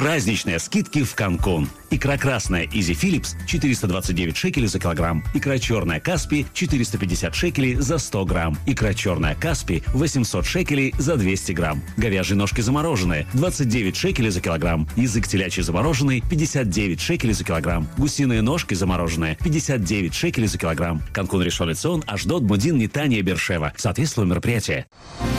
Праздничные скидки в Канкун. Икра красная Изи Филлипс 429 шекелей за килограмм. Икра черная Каспи 450 шекелей за 100 грамм. Икра черная Каспи 800 шекелей за 200 грамм. Говяжьи ножки замороженные 29 шекелей за килограмм. Язык телячий замороженный 59 шекелей за килограмм. Гусиные ножки замороженные 59 шекелей за килограмм. Канкун Ришон ле Цион, Ашдод, Мудин, Нетания, Бершева. Соответствует мероприятие.